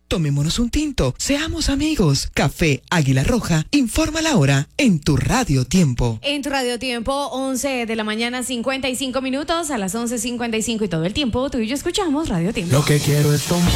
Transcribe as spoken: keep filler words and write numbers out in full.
Tomémonos un tinto, seamos amigos. Café Águila Roja, informa la hora en tu Radio Tiempo. En tu Radio Tiempo, once de la mañana, cincuenta y cinco minutos, a las once cincuenta y cinco y todo el tiempo, tú y yo escuchamos Radio Tiempo. Lo que quiero es tomar.